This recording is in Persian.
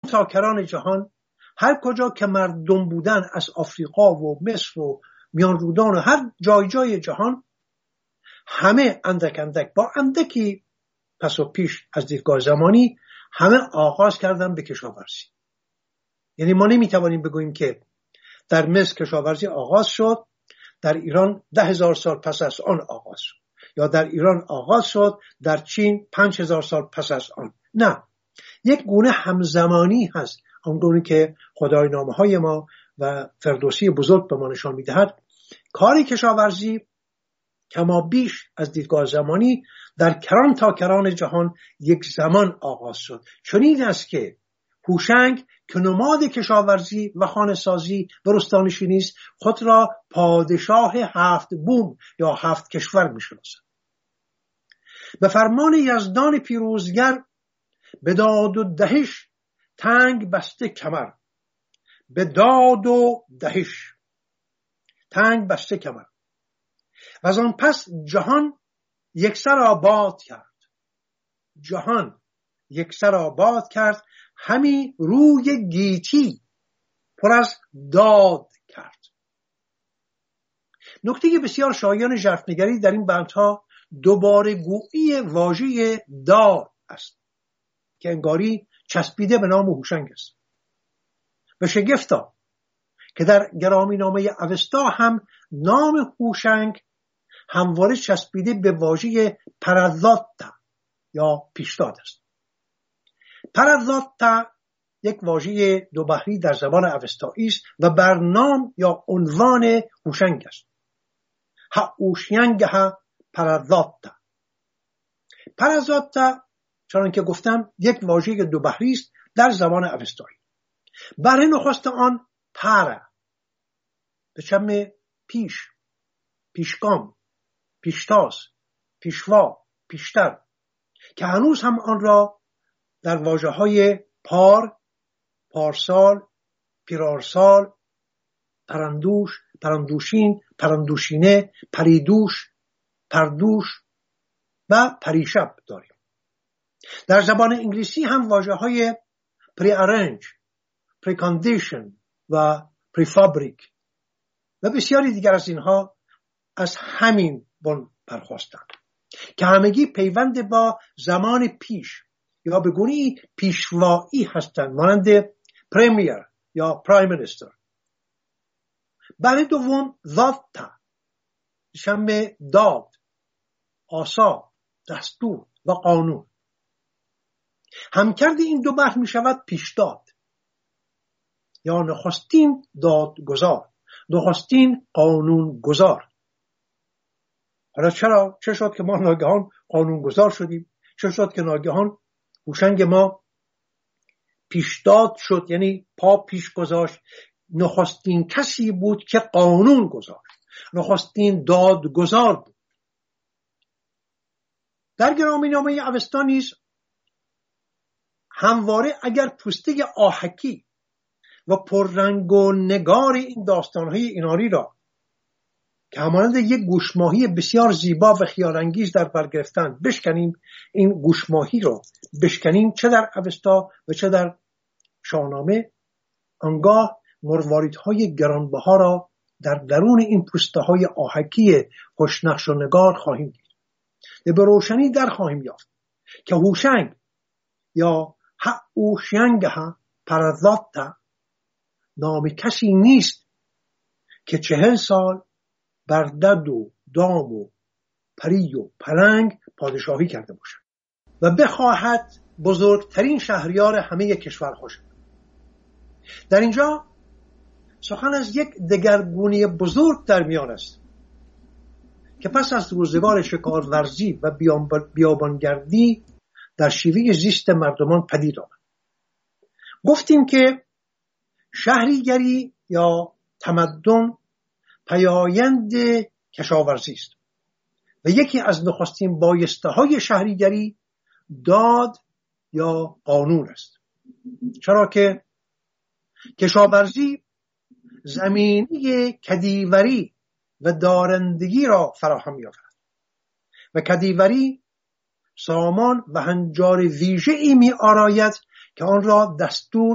تاکران جهان هر کجا که مردم بودن، از آفریقا و مصر و میان رودان و هر جای جهان، همه اندک اندک با اندکی پس و پیش از دیدگاه زمانی همه آغاز کردن به کشاورزی. یعنی ما نمیتوانیم بگوییم که در مصر کشاورزی آغاز شد، در ایران 10,000 سال پس از آن آغاز شد، یا در ایران آغاز شد، در چین 5,000 سال پس از آن. نه، یک گونه همزمانی هست، آنگونه که خدای نامه های ما و فردوسی بزرگ به ما نشان میدهد. کاری کشاورزی کما بیش از دیدگاه زمانی در کران تا کران جهان یک زمان آغاز شد. چنین است که هوشنگ که نماد کشاورزی و خانه سازی و رستانشینی است، خود را پادشاه 7 بوم یا 7 کشور می‌شناسد. به فرمان یزدان پیروزگر به داد و دهش تنگ بسته کمر، به داد و دهش تنگ بسته کمر، و از آن پس جهان یکسر آباد کرد. جهان یکسر آباد کرد، همی روی گیتی پر از داد کرد. نکته بسیار شایان ژرفنگری در این بندها دوباره گویی واژه داد است که انگاری چسبیده به نام هوشنگ است. و شگفتا که در گرامی نامه اوستا هم نام هوشنگ همواره چسبیده به واژه پرذاتا یا پیشداد است. پرذاتا یک واژه دو بحری در زبان اوستایی است و بر نام یا عنوان هوشنگ است. هوشنگ پرذاتا. پرذاتا چون که گفتم یک واژه دو بحری است در زبان اوستایی. برای نخست آن پر به چم پیش، پیشگام، پیشتاز، پیشوا، پیشتر، که هنوز هم آن را در واژه‌های پار، پارسال، پیرارسال، پرندوش، پرندوشین، پرندوشینه، پریدوش، پردوش و پریشب داریم. در زبان انگلیسی هم واژه‌های pre-arrange، pre-condition و pre-fabric و بسیاری دیگر از اینها از همین بن برخاستند که همگی پیوند با زمان پیش یا به گونه‌ای پیشوایی هستند، مانند پرمیر یا پرایم مینیستر. برای دوم ذاتا، شم داد، آسا، دستور و قانون. همکرد این دو بحر می شود پیشداد یا نخستین دادگزار، نخستین قانون گذار. حالا چه شد که ما ناگهان قانون گذار شدیم؟ چه شد که ناگهان هوشنگ ما پیشداد شد، یعنی پا پیش گذاشت؟ نخستین کسی بود که قانون گذاشت، نخستین دادگزار بود. در گرامی نامه اوستا نیز همواره اگر پوسته آهکی و پررنگ و نگار این داستانهای ایناری را که همانند یک گوشماهی بسیار زیبا و خیالانگیز در بر گرفتن بشکنیم، این گوشماهی را بشکنیم چه در اوستا و چه در شاهنامه، آنگاه مرواریدهای گرانبها را در درون این پوسته های آهکی خوشنقش و نگار خواهیم دید و به روشنی در خواهیم یافت که هوشنگ یا هوشنگ پرذاتا نام کسی نیست که 40 سال بر دد و دام و پری و پلنگ پادشاهی کرده باشد و بخواهد بزرگترین شهریار همه کشورها شد. در اینجا سخن از یک دگرگونی بزرگ در میان است که پس از روزگار شکارورزی و بیابانگردی در شیوه زیست مردمان پدید آمد. گفتیم که شهریگری یا تمدن پیایند کشاورزی است و یکی از نخستین بایسته های شهریگری داد یا قانون است، چرا که کشاورزی زمینی کدیوری و دارندگی را فراهم می‌آورد و کدیوری سامان و هنجار ویژه‌ای می‌آراید که آن را دستور